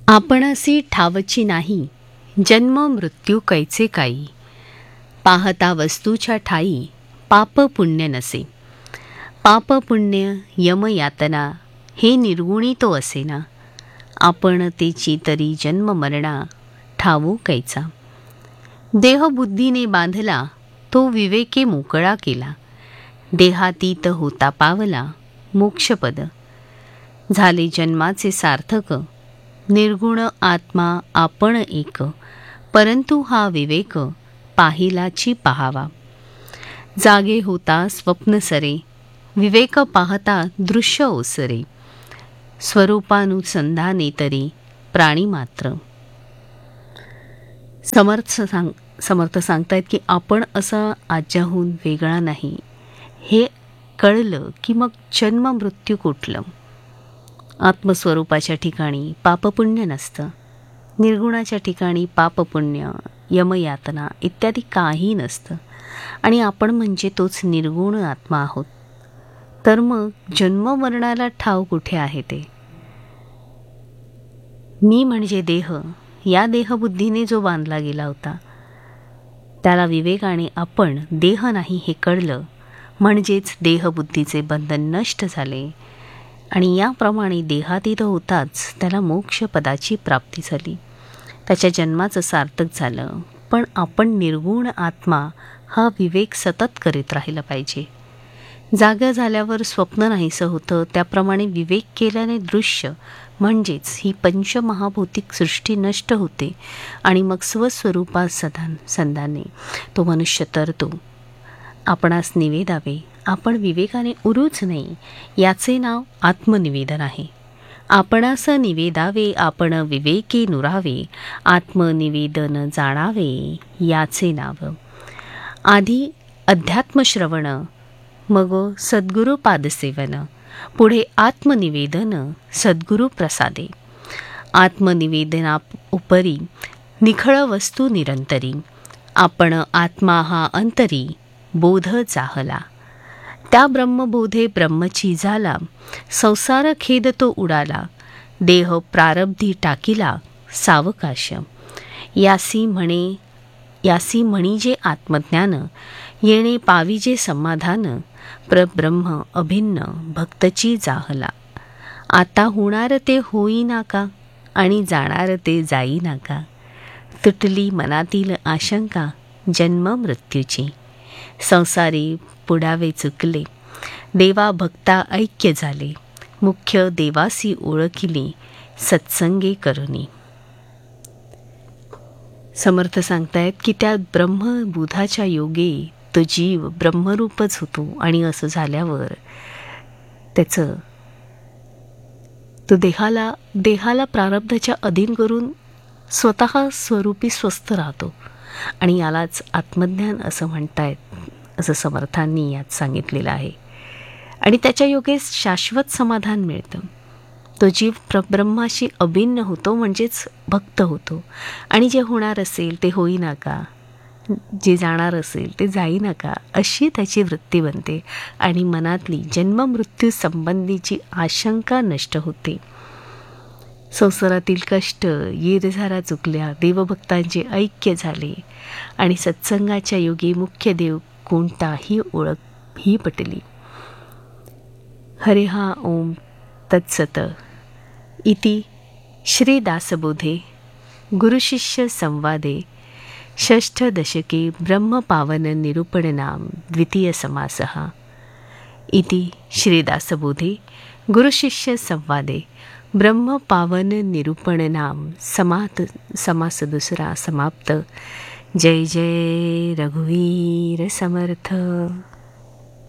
आपणासी ठावची नाही, जन्म मृत्यू कैचे काही. पाहता वस्तूच्या ठाई, पाप पुण्य नसे. पाप पुण्य यम यातना, हे निर्गुणी तो असेना. आपण तेची तरी जन्म मरणा, ठावो कैचा. देहबुद्धीने बांधला, तो विवेके मोकळा केला. देहातीत होता पावला, मोक्षपद. झाले जन्माचे सार्थक, निर्गुण आत्मा आपण एक. परंतु हा विवेक, पाहिलाची पहावा. जागे होता स्वप्न सरे, विवेक पाहता दृश्य ओसरे. स्वरूपानुसंधाने तरी प्राणी मात्र. समर्थ सांगतायत की आपण असा आज्याहून वेगळा नाही. हे कळलं की मग जन्म मृत्यू कुठलं. आत्मस्वरूपाच्या ठिकाणी पापपुण्य नसतं. निर्गुणाच्या ठिकाणी पापपुण्य, यमयातना इत्यादी काही नसतं. आणि आपण म्हणजे तोच निर्गुण आत्मा आहोत. तर मग जन्म मरणाला ठाव कुठे आहे ते? मी म्हणजे देह, या देहबुद्धीने जो बांधला गेला होता, त्याला विवेकाने आपण देह नाही हे कळलं. म्हणजेच देहबुद्धीचे बंधन नष्ट झाले आणि याप्रमाणे देहातीत होताच त्याला मोक्षपदाची प्राप्ती झाली. त्याच्या जन्माचं सार्थक झालं. पण आपण निर्गुण आत्मा हा विवेक सतत करीत राहिला पाहिजे. जागा झाल्यावर स्वप्न नाहीसं होतं, त्याप्रमाणे विवेक केल्याने दृश्य म्हणजेच ही पंचमहाभौतिक सृष्टी नष्ट होते आणि मग स्वस्वरूपात संधाने तो मनुष्य तरतो. आपणास निवेदावे, आपण विवेकाने उरूच नाही, याचे नाव आत्मनिवेदन आहे. आपणास निवेदावे, आपण विवेके नुरावे, आत्मनिवेदन जाणावे, याचे नाव. आधी अध्यात्मश्रवण, मग सद्गुरु पादसेवन, पुढे आत्मनिवेदन सद्गुरु प्रसादे. आत्मनिवेदना उपरी निखळ वस्तू निरंतरी. आपण आत्मा हा अंतरी, बोध जाहला. त्या ब्रह्मबोधे ब्रह्मची झाला, संसार खेद तो उडाला. देह प्रारब्धी टाकिला, सावकाश. यासी म्हणी जे आत्मज्ञान, येणे पाविजे समाधान. प्रब्रह्म अभिन्न भक्तची जाहला. आता होणार ते होईना का, आणि जाणार ते जाईना का. तुटली मनातील आशंका, जन्म मृत्यूची. संसारी पुढावे चुकले, देवा भक्ता ऐक्य झाले. मुख्य देवासी ओळखिली, सत्संगे करुणी. समर्थ सांगतायत की त्या ब्रह्मबोधाच्या योगे तो जीव ब्रह्मरूपच होतो. आणि असं झाल्यावर त्याचं तो देहाला प्रारब्धाच्या अधीन करून स्वतः स्वरूपी स्वस्थ राहतो. आणि यालाच आत्मज्ञान असं म्हणतायत, असं समर्थांनी यात सांगितलेलं आहे. आणि त्याच्या योगे शाश्वत समाधान मिळतं. तो जीव ब्रह्माशी अभिन्न होतो, म्हणजेच भक्त होतो. आणि जे होणार असेल ते होईना का, जे जाणार असेल ते जाईना का, अशी त्याची वृत्ती बनते. आणि मनातली जन्ममृत्यू संबंधीची आशंका नष्ट होते. संसारातील कष्ट येरझारा चुकल्या, देवभक्तांचे ऐक्य झाले. आणि सत्संगाच्या योगी मुख्य देव कोणता ही ओळख ही पटली. हरे हा ओम तत्सत. इति श्री दासबोधे गुरुशिष्य संवादे षष्ठ दशके ब्रह्मपावन निरूपणनाम द्वितीय समासः. इति श्री दासबोधे गुरुशिष्य संवादे ब्रह्मपावन निरूपणनाम समास दुसरा समाप्त. जय जय रघुवीर समर्थ.